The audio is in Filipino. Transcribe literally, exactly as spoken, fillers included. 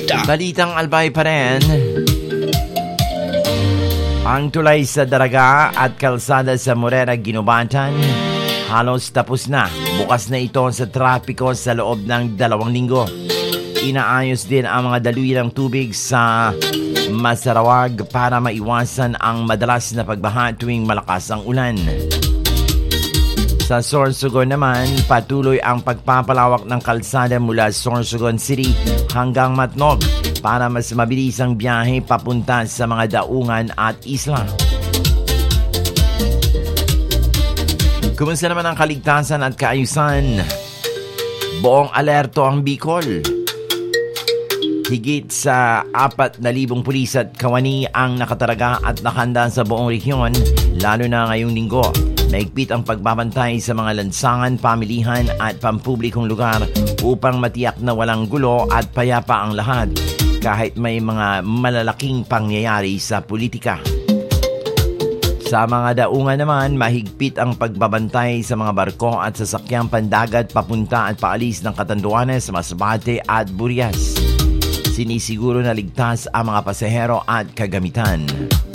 balita. Balitang albay pa rin. Ang tulay sa Daraga at kalsada sa Morera, Ginubatan, halos tapos na. Bukas na ito sa trapiko sa loob ng dalawang linggo. Inaayos din ang mga daluyan ng tubig sa Masarawag para maiwasan ang madalas na pagbaha tuwing malakas ang ulan. Sa Sorsogon naman, patuloy ang pagpapalawak ng kalsada mula Sorsogon City hanggang Matnog para mas mabilis ang biyahe papunta sa mga daungan at isla. Kumusta naman ang kaligtasan at kaayusan? Buong alerto ang Bicol. Higit sa apat na libong pulis at kawani ang nakataraga at nakahanda sa buong rehiyon, lalo na ngayong linggo. Naigpit ang pagbabantay sa mga lansangan, pamilihan at pampublikong lugar upang matiyak na walang gulo at payapa ang lahat kahit may mga malalaking pangyayari sa politika. Sa mga daungan naman, mahigpit ang pagbabantay sa mga barko at sasakyang pandagat papunta at paalis ng Catanduanes, Masbate at Burias. Sinisiguro na ligtas ang mga pasahero at kagamitan.